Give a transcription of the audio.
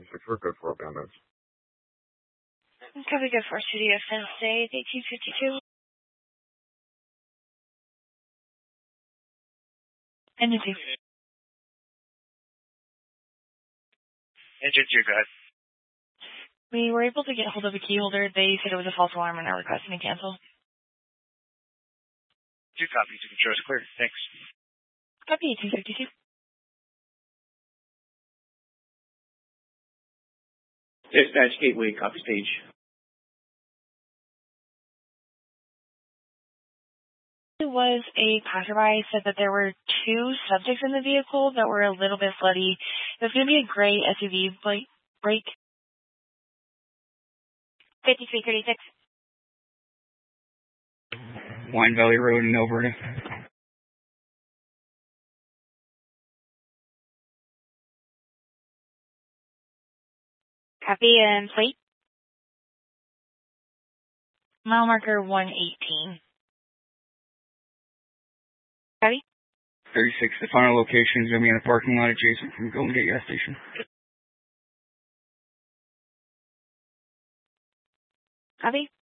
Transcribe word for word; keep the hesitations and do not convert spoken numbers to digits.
six, we're good for outbound minutes. Copy, good for Studio Fence Day, eighteen fifty-two. Engine two. Engine two, go ahead. We were able to get hold of a key holder. They said it was a false alarm and are requesting to cancel. Two copies. You can show us clear. Thanks. Copy, eighteen fifty-two. Dispatch Gateway, copy stage. It was a passerby, said that there were two subjects in the vehicle that were a little bit floody. It was going to be a gray S U V break. fifty-three thirty-six. Wine Valley Road in Alberta. Copy and plate. Mile marker one eighteen. Copy. thirty-six, the final location is going to be in a parking lot adjacent from Golden Gate gas station. Copy.